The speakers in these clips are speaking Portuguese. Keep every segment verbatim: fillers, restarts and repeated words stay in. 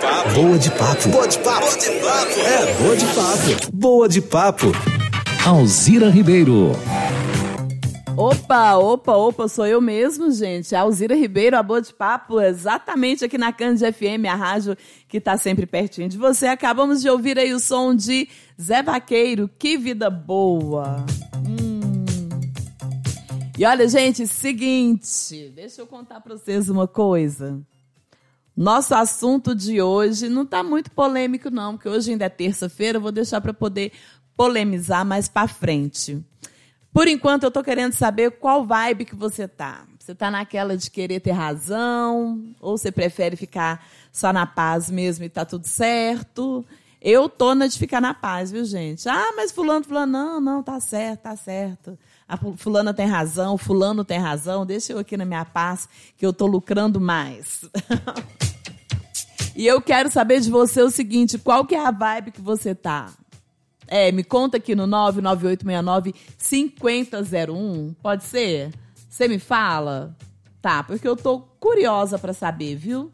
papo. Boa de papo. Boa de papo. Boa de papo. É, boa de papo. Boa de papo. Alzira Ribeiro. Opa, opa, opa, sou eu mesmo, gente. Alzira Ribeiro, a Boa de Papo, exatamente aqui na Cândido F M, a rádio que tá sempre pertinho de você. Acabamos de ouvir aí o som de Zé Vaqueiro, Que Vida Boa. Hum. E olha, gente, seguinte, deixa eu contar pra vocês uma coisa. Nosso assunto de hoje não tá muito polêmico não, porque hoje ainda é terça-feira, eu vou deixar para poder polemizar mais pra frente. Por enquanto, eu tô querendo saber qual vibe que você tá. Você tá naquela de querer ter razão? Ou você prefere ficar só na paz mesmo e tá tudo certo? Eu tô na de ficar na paz, viu, gente? Ah, mas fulano, fulano, não, não, tá certo, tá certo. A fulana tem razão, fulano tem razão. Deixa eu aqui na minha paz, que eu tô lucrando mais. E eu quero saber de você o seguinte, qual que é a vibe que você tá? É, me conta aqui no nove nove oito seis nove cinco zero zero um, pode ser? Você me fala? Tá, porque eu tô curiosa pra saber, viu?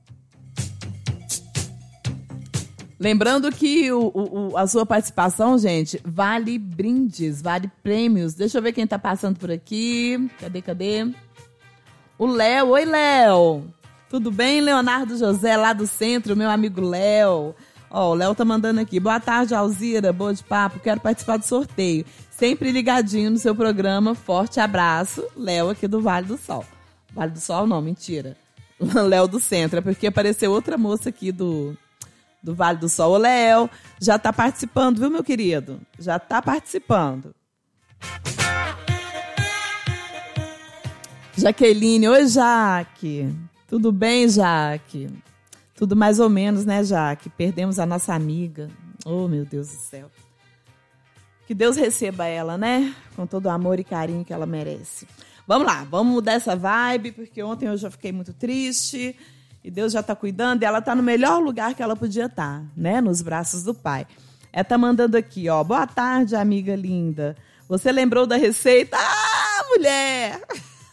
Lembrando que o, o, a sua participação, gente, vale brindes, vale prêmios. Deixa eu ver quem tá passando por aqui. Cadê, cadê? O Léo. Oi, Léo. Tudo bem, Leonardo José, lá do centro, meu amigo Léo. Ó, oh, o Léo tá mandando aqui. Boa tarde, Alzira. Boa de papo. Quero participar do sorteio. Sempre ligadinho no seu programa. Forte abraço. Léo aqui do Vale do Sol. Vale do Sol não, mentira. Léo do Centro. É porque apareceu outra moça aqui do, do Vale do Sol. O Léo já tá participando, viu, meu querido? Já tá participando. Jaqueline. Oi, Jaque. Tudo bem, Jaque? Tudo mais ou menos, né, Jaque? Perdemos a nossa amiga. Oh, meu Deus do céu. Que Deus receba ela, né? Com todo o amor e carinho que ela merece. Vamos lá, vamos mudar essa vibe, porque ontem eu já fiquei muito triste e Deus já tá cuidando e ela tá no melhor lugar que ela podia estar, né? Nos braços do Pai. Ela tá mandando aqui, ó. Boa tarde, amiga linda. Você lembrou da receita? Ah, mulher!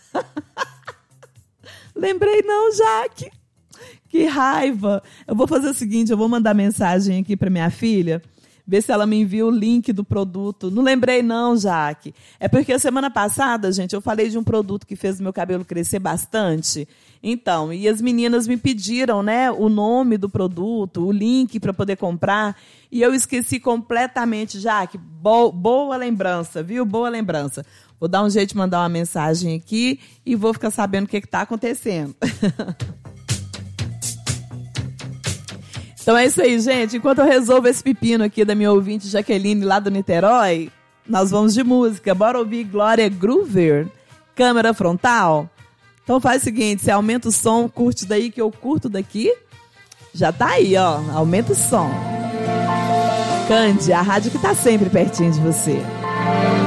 Lembrei não, Jaque. Que raiva. Eu vou fazer o seguinte, eu vou mandar mensagem aqui para minha filha, ver se ela me envia o link do produto. Não lembrei não, Jaque. É porque a semana passada, gente, eu falei de um produto que fez o meu cabelo crescer bastante. Então, e as meninas me pediram, né, o nome do produto, o link para poder comprar, e eu esqueci completamente, Jaque. Bo- boa lembrança, viu? Boa lembrança. Vou dar um jeito de mandar uma mensagem aqui e vou ficar sabendo o que está acontecendo. Então é isso aí, gente. Enquanto eu resolvo esse pepino aqui da minha ouvinte Jaqueline lá do Niterói, nós vamos de música. Bora ouvir Glória Groover, câmera frontal. Então faz o seguinte, você aumenta o som, curte daí que eu curto daqui. Já tá aí, ó. Aumenta o som. Cândido, a rádio que tá sempre pertinho de você.